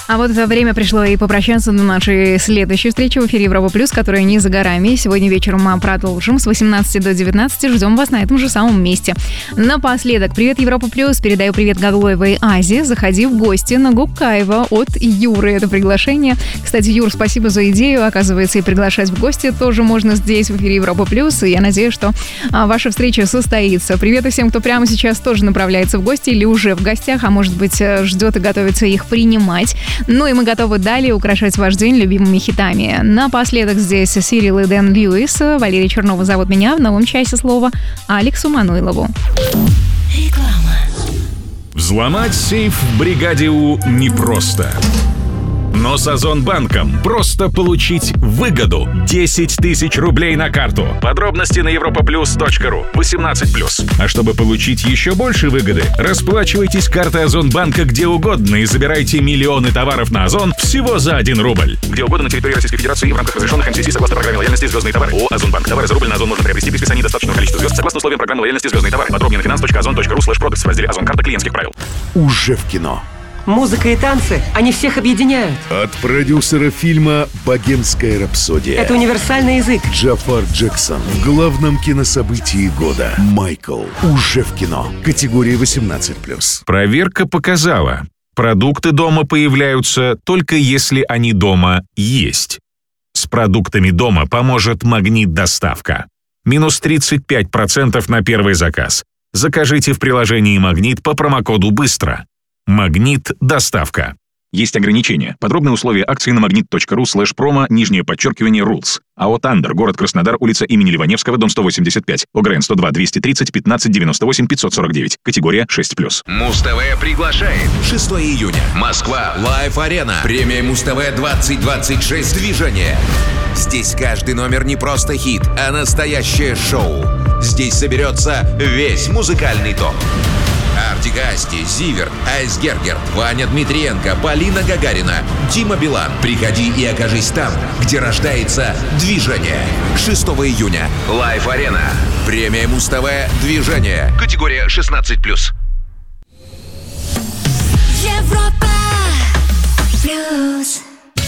А вот время пришло и попрощаться на нашей следующей встрече в эфире Европа Плюс, которая не за горами. Сегодня вечером мы продолжим с 18 до 19. Ждем вас на этом же самом месте. Напоследок, привет, Европа Плюс. Передаю привет Галуевой Азе. Заходи в гости на Гуккаева от Юры. Это приглашение. Кстати, Юр, спасибо за идею. Оказывается, и приглашать в гости тоже можно здесь, в эфире Европа Плюс. И я надеюсь, что ваша встреча состоится. Привет и всем, кто прямо сейчас тоже направляется в гости или уже в гостях, а может быть, ждет и готовится их принимать. Ну и мы готовы далее украшать ваш день любимыми хитами. Напоследок здесь Сирил и Дэн Льюис. Валерия Чернова зовут меня. В новом часе слово Алексу Мануилову. Реклама. Взломать сейф в бригаде У непросто. Но с Озонбанком просто получить выгоду. 10 тысяч рублей на карту. Подробности на europaplus.ru. 18+. А чтобы получить еще больше выгоды, расплачивайтесь картой Озонбанка где угодно и забирайте миллионы товаров на Озон всего за 1 рубль. Где угодно на территории Российской Федерации и в рамках разрешенных МСС согласно программе лояльности «Звездные товары». ООО «Озонбанк». Товары за рубль на Озон можно приобрести при списании достаточного количества звезд согласно условиям программы лояльности «Звездные товары». Подробнее на finance.ozon.ru/products в разделе «Озон. Карта клиентских правил». Уже в кино. Музыка и танцы, они всех объединяют. От продюсера фильма «Богемская рапсодия». Это универсальный язык. Джафар Джексон в главном кинособытии года. Майкл. Уже в кино. Категория 18+. Проверка показала, продукты дома появляются только если они дома есть. С продуктами дома поможет «Магнит-доставка». Минус 35% на первый заказ. Закажите в приложении «Магнит» по промокоду «Быстро». «Магнит-доставка». Есть ограничения. Подробные условия акции на magnit.ru/promo_rules. АО «Тандер», город Краснодар, улица имени Ливаневского, дом 185. ОГРН 102 230 15 98 549. Категория 6+. Муз-ТВ приглашает. 6 июня. Москва. Лайв-арена. Премия Муз-ТВ 2026. Движение. Здесь каждый номер не просто хит, а настоящее шоу. Здесь соберется весь музыкальный топ. Артик Асти, Зиверт, Айсгергер, Ваня Дмитриенко, Полина Гагарина, Дима Билан. Приходи и окажись там, где рождается движение. 6 июня. Лайв-арена. Премия Муз-ТВ «Движение». Категория 16+. Европа Плюс.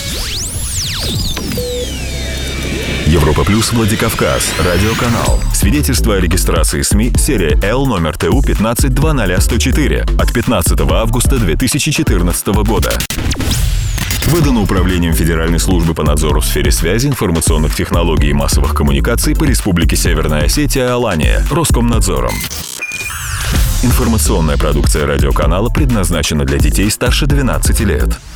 Европа Плюс Владикавказ. Радиоканал. Свидетельство о регистрации СМИ. Серия Л. Номер ТУ 15-20104. От 15 августа 2014 года. Выдано Управлением Федеральной службы по надзору в сфере связи, информационных технологий и массовых коммуникаций по Республике Северная Осетия, Алания, Роскомнадзором. Информационная продукция радиоканала предназначена для детей старше 12 лет.